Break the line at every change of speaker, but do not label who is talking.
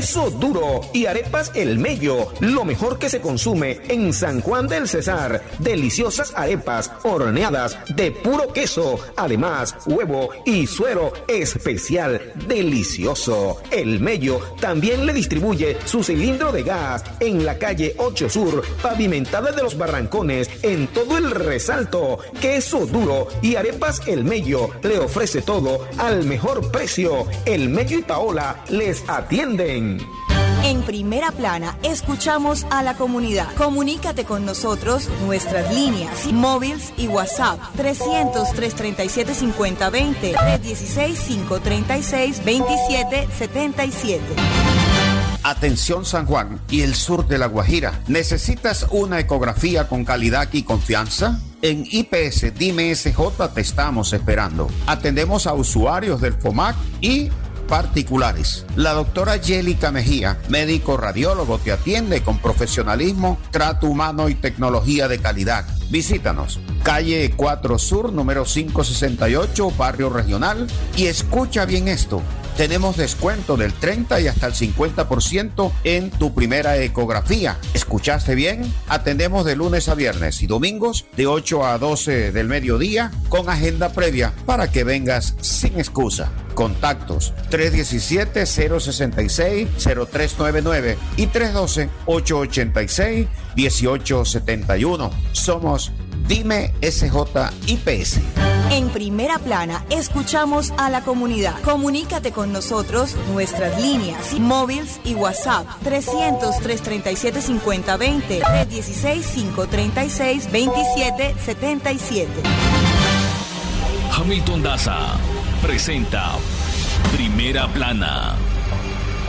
queso duro y arepas El Mello, lo mejor que se consume en San Juan del Cesar. Deliciosas arepas horneadas de puro queso, además huevo y suero especial, delicioso. El Mello también le distribuye su cilindro de gas en la calle 8 Sur, pavimentada de los Barrancones, en todo el Resalto. Queso duro y arepas El Mello le ofrece todo al mejor precio. El Mello y Paola les atienden.
En Primera Plana, escuchamos a la comunidad. Comunícate con nosotros, nuestras líneas, móviles y WhatsApp, 300-337-5020, 316-536-2777.
Atención San Juan y el sur de La Guajira. ¿Necesitas una ecografía con calidad y confianza? En IPS Dime SJ te estamos esperando. Atendemos a usuarios del FOMAC y particulares. La doctora Yélica Mejía, médico radiólogo, te atiende con profesionalismo, trato humano y tecnología de calidad. Visítanos, calle 4 Sur, número 568, Barrio Regional, y escucha bien esto. Tenemos descuento del 30 y hasta el 50% en tu primera ecografía. ¿Escuchaste bien? Atendemos de lunes a viernes y domingos de 8 a 12 del mediodía con agenda previa para que vengas sin excusa. Contactos 317-066-0399 y 312-886-1871. Somos Dime SJ IPS.
En Primera Plana, escuchamos a la comunidad. Comunícate con nosotros, nuestras líneas, móviles y WhatsApp, 300-337-5020, 316-536-2777.
Hamilton Daza presenta Primera Plana.